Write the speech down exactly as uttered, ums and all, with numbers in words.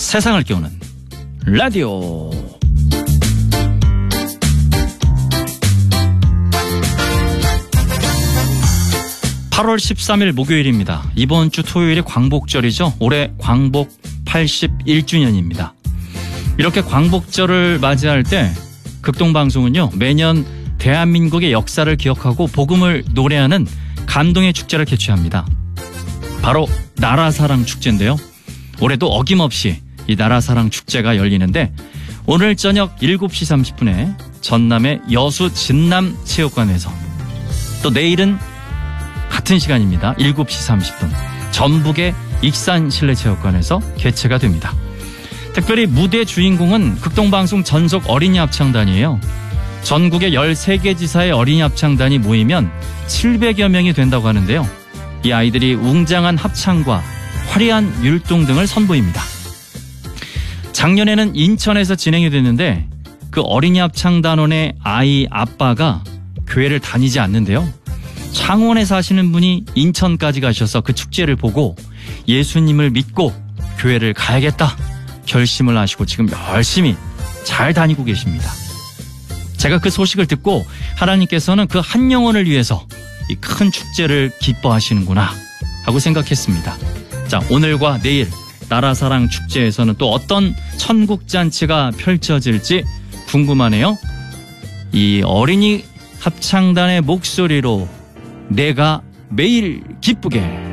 세상을 깨우는 라디오. 팔월 십삼일 목요일입니다. 이번 주 토요일이 광복절이죠. 올해 광복 팔십일 주년입니다. 이렇게 광복절을 맞이할 때 극동방송은요, 매년 대한민국의 역사를 기억하고 복음을 노래하는 감동의 축제를 개최합니다. 바로 나라사랑 축제인데요. 올해도 어김없이 이 나라사랑 축제가 열리는데, 오늘 저녁 일곱 시 삼십 분에 전남의 여수 진남체육관에서, 또 내일은 같은 시간입니다. 일곱 시 삼십 분 전북의 익산 실내체육관에서 개최가 됩니다. 특별히 무대 주인공은 극동방송 전속 어린이 합창단이에요. 전국의 열세 개 지사의 어린이 합창단이 모이면 칠백여 명이 된다고 하는데요. 이 아이들이 웅장한 합창과 화려한 율동 등을 선보입니다. 작년에는 인천에서 진행이 됐는데, 그 어린이 합창단원의 아이 아빠가 교회를 다니지 않는데요, 창원에 사시는 분이 인천까지 가셔서 그 축제를 보고 예수님을 믿고 교회를 가야겠다 결심을 하시고 지금 열심히 잘 다니고 계십니다. 제가 그 소식을 듣고 하나님께서는 그 한 영혼을 위해서 이 큰 축제를 기뻐하시는구나 하고 생각했습니다. 자, 오늘과 내일 나라사랑 축제에서는 또 어떤 천국잔치가 펼쳐질지 궁금하네요. 이 어린이 합창단의 목소리로 내가 매일 기쁘게.